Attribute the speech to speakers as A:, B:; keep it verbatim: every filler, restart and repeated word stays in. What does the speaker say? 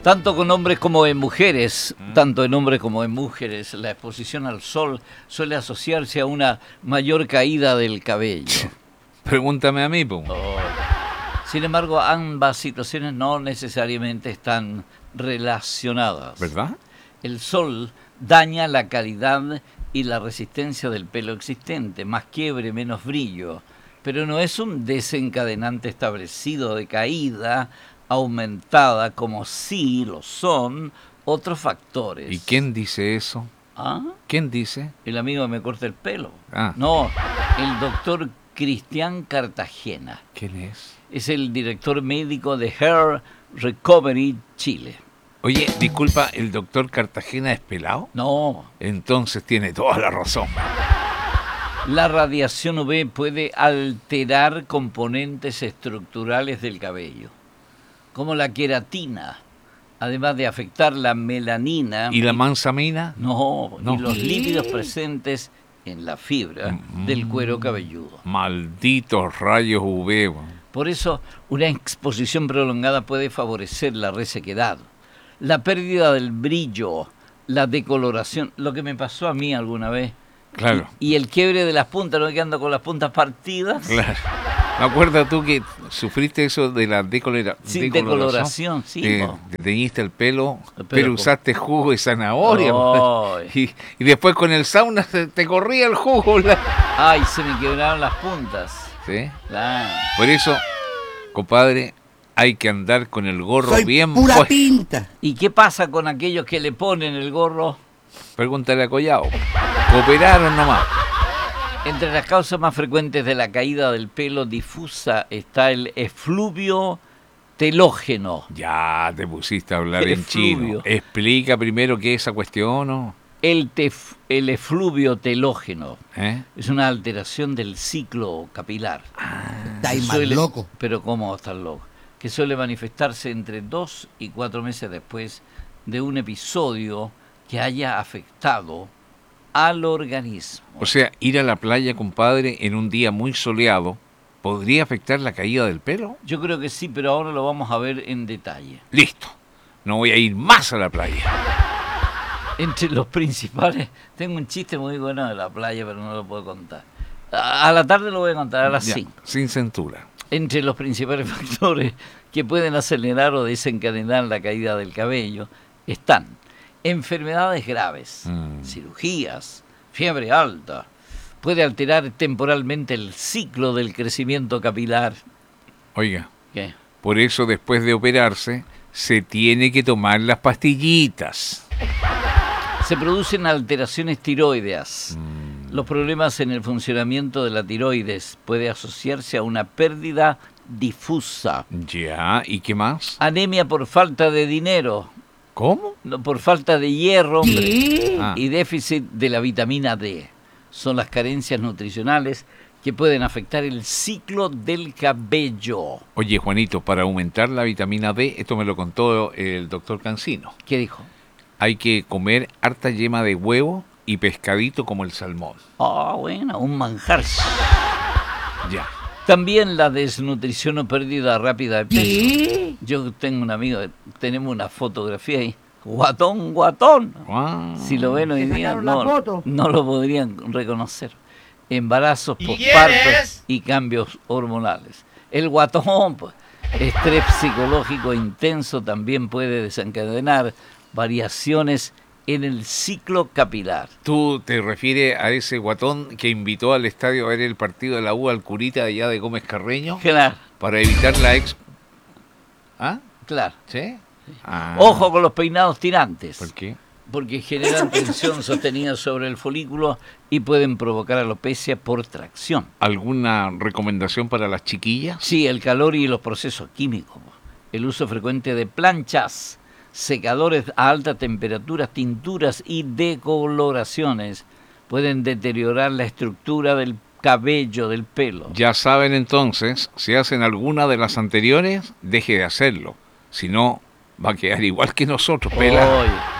A: Tanto con hombres como en mujeres, ¿Mm? tanto en hombres como en mujeres, la exposición al sol suele asociarse a una mayor caída del cabello.
B: Pregúntame a mí, po.
A: Oh. Sin embargo, ambas situaciones no necesariamente están relacionadas.
B: ¿Verdad?
A: El sol daña la calidad y la resistencia del pelo existente, más quiebre, menos brillo, pero no es un desencadenante establecido de caída aumentada como sí lo son otros factores.
B: ¿Y quién dice eso?
A: ¿Ah?
B: ¿Quién dice?
A: El amigo que me corta el pelo.
B: Ah.
A: No, el doctor Cristian Cartagena.
B: ¿Quién es?
A: Es el director médico de Hair Recovery Chile.
B: Oye, disculpa, ¿el doctor Cartagena es pelado?
A: No.
B: Entonces tiene toda la razón.
A: La radiación U V puede alterar componentes estructurales del cabello, como la queratina, además de afectar la melanina.
B: ¿Y la mansamina?
A: No,
B: no.
A: y los lípidos presentes en la fibra mm, del cuero cabelludo.
B: Malditos rayos U V.
A: Por eso, una exposición prolongada puede favorecer la resequedad, la pérdida del brillo, la decoloración, lo que me pasó a mí alguna vez.
B: Claro.
A: Y, y el quiebre de las puntas, ¿no? Que ando con las puntas partidas.
B: Claro. ¿Me acuerdas tú que sufriste eso de la decolora,
A: sí,
B: decoloración?
A: decoloración, sí.
B: Te,
A: no.
B: te teñiste el pelo,
A: pero,
B: pero usaste jugo de zanahoria.
A: Oh,
B: y, y después con el sauna te, te corría el jugo. La...
A: Ay, se me quebraron las puntas.
B: ¿Sí?
A: Claro.
B: Por eso, compadre, hay que andar con el gorro
C: Soy
B: bien
C: pura
B: puesto.
C: pinta.
A: ¿Y qué pasa con aquellos que le ponen el gorro?
B: Pregúntale a Collao. Cooperaron nomás.
A: Entre las causas más frecuentes de la caída del pelo difusa está el efluvio telógeno.
B: Ya te pusiste a hablar
A: Efluvio.
B: en chino. Explica primero qué es esa cuestión, ¿no?
A: El, tef, el efluvio telógeno
B: ¿Eh?
A: es una alteración del ciclo capilar.
C: Ah, está ahí
A: suele,
C: más loco.
A: Pero ¿cómo estar loco? Que suele manifestarse entre dos y cuatro meses después de un episodio que haya afectado al organismo.
B: O sea, ir a la playa, compadre, en un día muy soleado, ¿podría afectar la caída del pelo?
A: Yo creo que sí, pero ahora lo vamos a ver en detalle.
B: Listo. No voy a ir más a la playa.
A: Entre los principales, tengo un chiste muy bueno de la playa, pero no lo puedo contar. A, a la tarde lo voy a contar, a las cinco.
B: Sin censura.
A: Entre los principales factores que pueden acelerar o desencadenar la caída del cabello están enfermedades graves, mm. cirugías, fiebre alta, puede alterar temporalmente el ciclo del crecimiento capilar.
B: Oiga,
A: ¿qué?
B: Por eso después de operarse se tiene que tomar las pastillitas.
A: Se producen alteraciones tiroideas. Mm. Los problemas en el funcionamiento de la tiroides puede asociarse a una pérdida difusa.
B: Ya, ¿y qué más?
A: Anemia por falta de dinero.
B: ¿Cómo?
A: No, por falta de hierro, hombre,
B: ah.
A: y déficit de la vitamina D. Son las carencias nutricionales que pueden afectar el ciclo del cabello.
B: Oye, Juanito, para aumentar la vitamina D, esto me lo contó el doctor Cancino.
A: ¿Qué dijo?
B: Hay que comer harta yema de huevo y pescadito como el salmón.
A: Ah, oh, bueno, un manjar.
B: Ya.
A: También la desnutrición o pérdida rápida de peso. ¿Sí? Yo tengo un amigo, tenemos una fotografía ahí. Guatón, guatón.
B: Wow.
A: Si lo ven hoy día, no, no lo podrían reconocer. Embarazos,
D: ¿Y
A: pospartos y cambios hormonales. El guatón, pues, estrés psicológico intenso también puede desencadenar variaciones en el ciclo capilar.
B: ¿Tú te refieres a ese guatón que invitó al estadio a ver el partido de la U al curita de allá de Gómez Carreño?
A: Claro.
B: Para evitar la ex... ¿Ah?
A: Claro.
B: ¿Sí? Ah.
A: Ojo con los peinados tirantes.
B: ¿Por qué?
A: Porque generan tensión sostenida sobre el folículo y pueden provocar alopecia por tracción.
B: ¿Alguna recomendación para las chiquillas?
A: Sí, el calor y los procesos químicos. El uso frecuente de planchas, secadores a alta temperatura, tinturas y decoloraciones pueden deteriorar la estructura del cabello, del pelo.
B: Ya saben entonces, si hacen alguna de las anteriores, deje de hacerlo. Si no, va a quedar igual que nosotros, pela.
A: Oye.